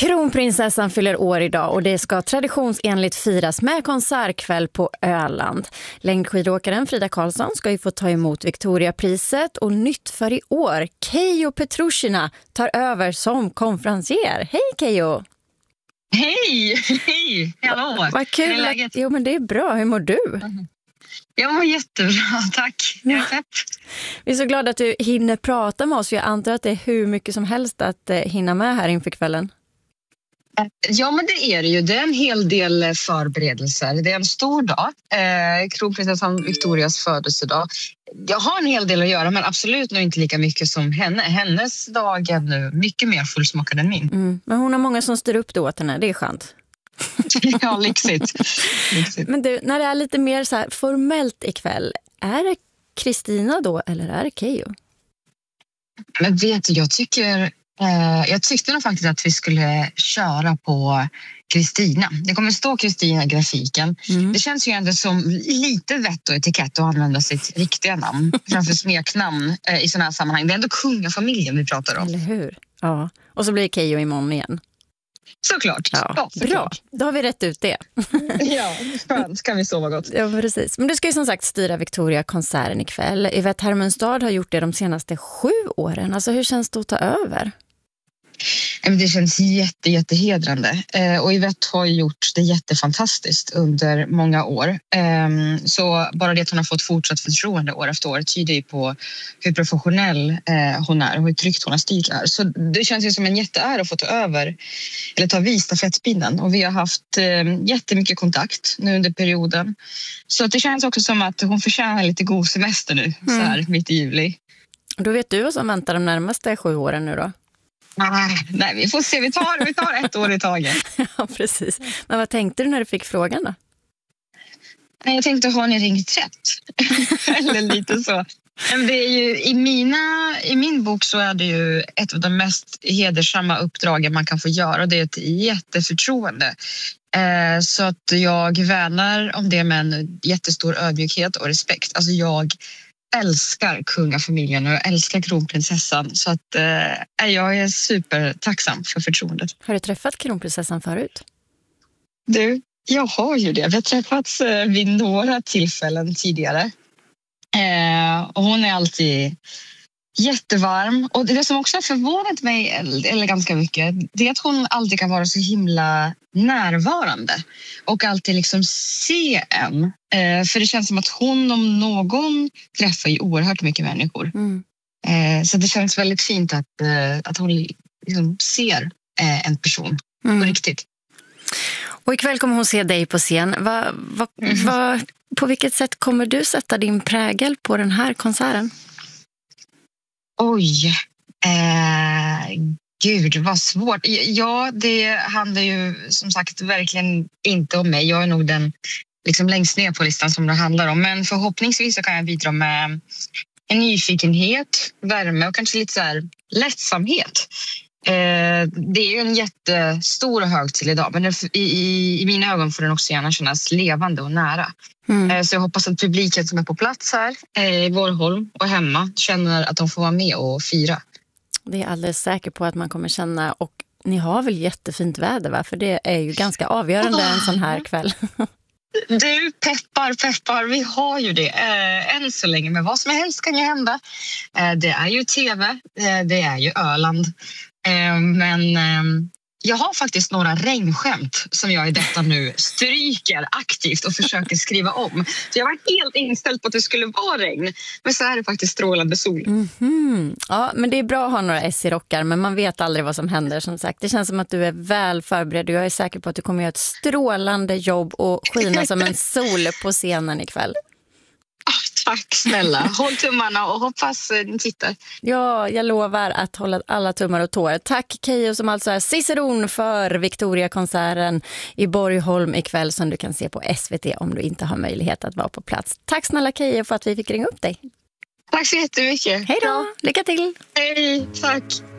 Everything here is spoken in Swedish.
Kronprinsessan fyller år idag och det ska traditionsenligt firas med konsertkväll på Öland. Längdskidåkaren Frida Karlsson ska ju få ta emot Victoriapriset och nytt för i år. Keijo Petrushina tar över som konferencier. Hej Keijo! Hej! Hallå! Vad kul! Hur är läget? Jo, men det är bra. Hur mår du? Jag mår jättebra, tack. Jag är pepp. Vi är så glada att du hinner prata med oss. Jag antar att det är hur mycket som helst att hinna med här inför kvällen. Ja, men det är det ju. Det är en hel del förberedelser. Det är en stor dag. Kronprinsessan Victorias födelsedag. Jag har en hel del att göra, men absolut nog inte lika mycket som henne. Hennes dag är nu mycket mer fullsmakad än min. Men hon har många som styr upp det åt henne. Det är skönt. Ja, lyxigt. Men du, när det är lite mer så här formellt ikväll, är det Kristina då eller är det Keijo? Men vet du, jag tyckte nog faktiskt att vi skulle köra på Kristina. Det kommer stå Kristina i grafiken. Det känns ju ändå som lite vett och etikett att använda sitt riktiga namn framför smeknamn i sådana här sammanhang. Det är ändå kungafamiljen vi pratar om. Eller hur? Ja. Och så blir det Keijo imorgon igen. Såklart. Ja, bra. Då har vi rätt ut det. Ja, skönt. Kan vi sova gott. Ja, precis. Men du ska ju som sagt styra Victoria-konserten ikväll. Yvette Hermenstad har gjort det de senaste 7 åren. Alltså hur känns det att ta över? Det känns jättehedrande. Och Yvette har gjort det jättefantastiskt under många år. Så bara det att hon har fått fortsatt förtroende år efter år tyder ju på hur professionell hon är och hur tryggt hon har styrt det här. Så det känns ju som en jätteära att få ta över eller ta vid stafettpinnen. Och vi har haft jättemycket kontakt nu under perioden. Så det känns också som att hon förtjänar lite god semester nu så här mitt i juli. Då vet du vad som väntar de närmaste 7 åren nu då? Nej, vi får se. Vi tar 1 år i taget. Ja, precis. Men vad tänkte du när du fick frågan då? Nej, jag tänkte, har ni ringt rätt? Eller lite så. Men det är ju, i min bok så är det ju ett av de mest hedersamma uppdragen man kan få göra. Och det är ett jätteförtroende. Så att jag värnar om det med en jättestor ödmjukhet och respekt. Alltså jag älskar kungafamiljen och jag älskar kronprinsessan, så att jag är supertacksam för förtroendet. Har du träffat kronprinsessan förut? Du, jag har ju det. Vi har träffats vid några tillfällen tidigare. Och hon är alltid jättevarm. Och det som också har förvånat mig eller ganska mycket, det är att hon alltid kan vara så himla närvarande och alltid liksom se en. För det känns som att hon om någon träffar ju oerhört mycket människor. Så det känns väldigt fint att hon liksom ser en person på riktigt. Och ikväll kommer hon se dig på scen. På vilket sätt kommer du sätta din prägel på den här konserten? Oj, gud vad svårt. Ja, det handlar ju som sagt verkligen inte om mig. Jag är nog den liksom längst ner på listan som det handlar om. Men förhoppningsvis så kan jag bidra med en nyfikenhet, värme och kanske lite så här lättsamhet. Det är ju en jättestor högtid idag, men i mina ögon får den också gärna kännas levande och nära. Så jag hoppas att publiken som är på plats här i Borgholm och hemma känner att de får vara med och fira. Det är alldeles säker på att man kommer känna, och ni har väl jättefint väder, va? För det är ju ganska avgörande en sån här kväll. Du, peppar, vi har ju det än så länge, men vad som helst kan ju hända. Det är ju tv, det är ju Öland. Men jag har faktiskt några regnskämt som jag i detta nu stryker aktivt och försöker skriva om. Så jag var helt inställd på att det skulle vara regn, men så är det faktiskt strålande sol. Ja, men det är bra att ha några S i rockar, men man vet aldrig vad som händer som sagt. Det känns som att du är väl förberedd och jag är säker på att du kommer göra ett strålande jobb och skina som en sol på scenen ikväll. Tack snälla. Håll tummarna och hoppas ni tittar. Ja, jag lovar att hålla alla tummar och tår. Tack Keijo som alltså är ciceron för Victoria-konserten i Borgholm ikväll som du kan se på SVT om du inte har möjlighet att vara på plats. Tack snälla Keijo för att vi fick ringa upp dig. Tack så jättemycket. Hej då, lycka till. Hej, tack.